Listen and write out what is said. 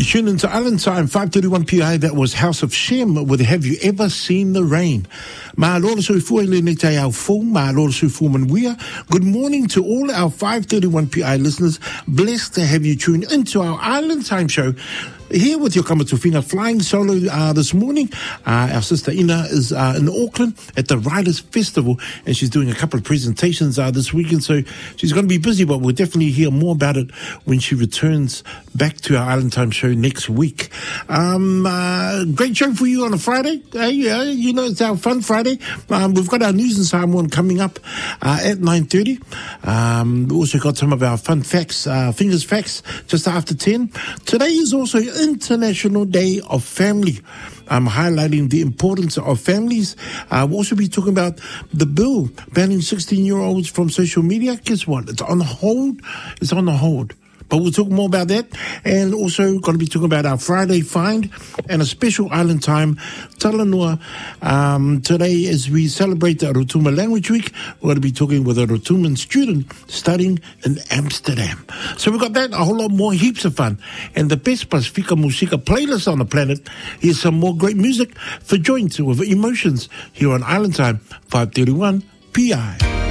You tune into Island Time, 5:31 PI. That was House of Shem with Have You Ever Seen the Rain? Good morning to all our 5:31 PI listeners. Blessed to have you tune into our Island Time show. Here with your Kamatufina flying solo this morning. Our sister Ina is in Auckland at the Writers Festival, and she's doing a couple of presentations this weekend, so she's going to be busy, but we'll definitely hear more about it when she returns back to our Island Time show next week. Great show for you on a Friday. You know, it's our fun Friday. We've got our News and Samoan coming up at 9:30. We've also got some of our fun facts, Fingers Facts, just after 10. Today is also International Day of Family. I'm highlighting the importance of families. We'll also be talking about the bill banning 16-year-olds from social media. Guess what? It's on hold. It's on the hold. But we'll talk more about that. And also going to be talking about our Friday Find and a special Island Time Talanua. Today, as we celebrate the Rotuma Language Week, we're going to be talking with a Rotuman student studying in Amsterdam. So we've got that, a whole lot more, heaps of fun. And the best Pasifika Musika playlist on the planet. Here's some more great music for joints with emotions here on Island Time, 5:31 PI.